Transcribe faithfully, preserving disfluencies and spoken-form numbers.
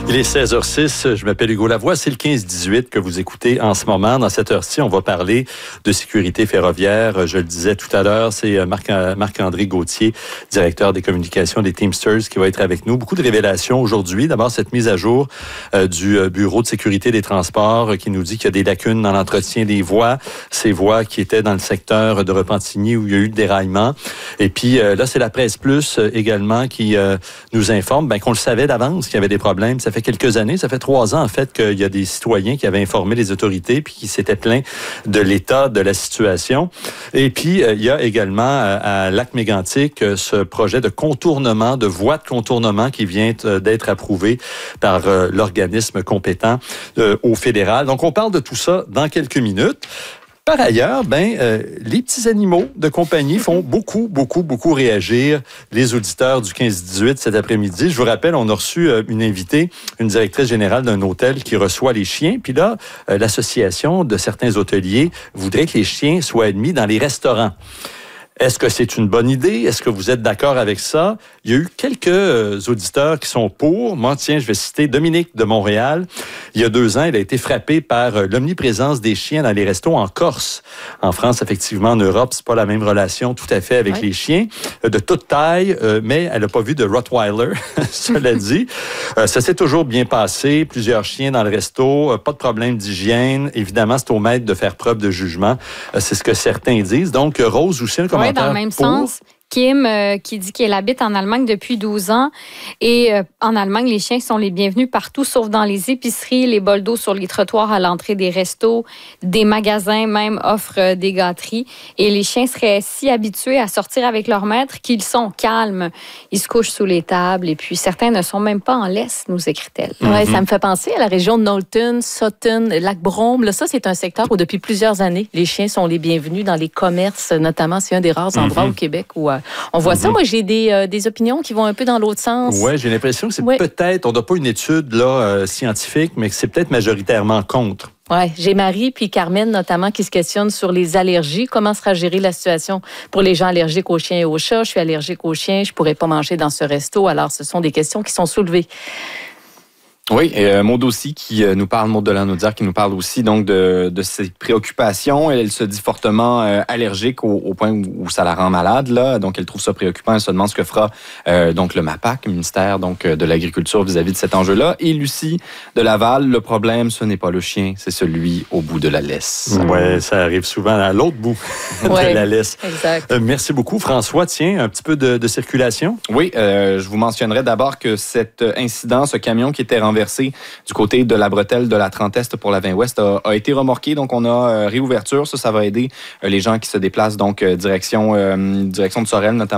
Il est seize heures six, je m'appelle Hugo Lavoie, c'est le quinze dix-huit que vous écoutez en ce moment. Dans cette heure-ci, on va parler de sécurité ferroviaire. Je le disais tout à l'heure, c'est Marc, Marc-André Gauthier, directeur des communications des Teamsters, qui va être avec nous. Beaucoup de révélations aujourd'hui. D'abord, cette mise à jour euh, du Bureau de sécurité des transports euh, qui nous dit qu'il y a des lacunes dans l'entretien des voies. Ces voies qui étaient dans le secteur de Repentigny où il y a eu des déraillement. Et puis euh, là, c'est la Presse Plus euh, également qui euh, nous informe ben, qu'on le savait d'avance qu'il y avait des problèmes. Ça fait quelques années, ça fait trois ans en fait qu'il y a des citoyens qui avaient informé les autorités puis qui s'étaient plaints de l'état de la situation. Et puis euh, il y a également euh, à Lac-Mégantic euh, ce projet de contournement, de voie de contournement qui vient euh, d'être approuvé par euh, l'organisme compétent euh, au fédéral. Donc on parle de tout ça dans quelques minutes. Par ailleurs, ben, euh, les petits animaux de compagnie font beaucoup, beaucoup, beaucoup réagir les auditeurs du quinze dix-huit cet après-midi. Je vous rappelle, on a reçu euh, une invitée, une directrice générale d'un hôtel qui reçoit les chiens. Puis là, euh, l'association de certains hôteliers voudrait que les chiens soient admis dans les restaurants. Est-ce que c'est une bonne idée? Est-ce que vous êtes d'accord avec ça? Il y a eu quelques euh, auditeurs qui sont pour. Moi, tiens, je vais citer Dominique de Montréal. Il y a deux ans, il a été frappé par euh, l'omniprésence des chiens dans les restos en Corse. En France, effectivement, en Europe, c'est pas la même relation tout à fait avec ouais. les chiens. Euh, de toute taille, euh, mais elle n'a pas vu de Rottweiler, cela dit. Euh, ça s'est toujours bien passé. Plusieurs chiens dans le resto. Euh, pas de problème d'hygiène. Évidemment, c'est au maître de faire preuve de jugement. Euh, c'est ce que certains disent. Donc, Rose, aussi un commentaire. Oui, dans le même pour... sens. Kim, euh, qui dit qu'elle habite en Allemagne depuis douze ans. Et euh, en Allemagne, les chiens sont les bienvenus partout, sauf dans les épiceries, les bols d'eau sur les trottoirs à l'entrée des restos, des magasins même offrent euh, des gâteries. Et les chiens seraient si habitués à sortir avec leur maître qu'ils sont calmes. Ils se couchent sous les tables et puis certains ne sont même pas en laisse, nous écrit-elle. Mm-hmm. Ouais, ça me fait penser à la région de Knowlton, Sutton, Lac-Brome. Là, ça, c'est un secteur où depuis plusieurs années, les chiens sont les bienvenus dans les commerces, notamment. C'est un des rares endroits mm-hmm. au Québec où euh, on voit mm-hmm. ça. Moi, j'ai des, euh, des opinions qui vont un peu dans l'autre sens. Oui, j'ai l'impression que c'est ouais. peut-être, on n'a pas une étude là, euh, scientifique, mais que c'est peut-être majoritairement contre. Oui, j'ai Marie puis Carmen notamment qui se questionnent sur les allergies. Comment sera gérée la situation pour les gens allergiques aux chiens et aux chats? Je suis allergique aux chiens, je ne pourrais pas manger dans ce resto. Alors, ce sont des questions qui sont soulevées. Oui, et euh, Maud aussi qui euh, nous parle, Maud Delanaudière qui nous parle aussi donc de, de ses préoccupations. Elle, elle se dit fortement euh, allergique au, au point où, où ça la rend malade là, donc elle trouve ça préoccupant. Elle se demande ce que fera euh, donc le MAPAC, le ministère donc de l'Agriculture vis-à-vis de cet enjeu-là. Et Lucie de Laval, le problème ce n'est pas le chien, c'est celui au bout de la laisse. Oui, ça arrive souvent à l'autre bout ouais, de la laisse. Exact. Euh, merci beaucoup, François. Tiens, un petit peu de, de circulation. Oui, euh, je vous mentionnerai d'abord que cet incident, ce camion qui était renversé du côté de la bretelle de la trente Est pour la vingt Ouest a, a été remorqué. Donc, on a euh, réouverture. Ça, ça va aider euh, les gens qui se déplacent donc euh, direction, euh, direction de Sorel, notamment.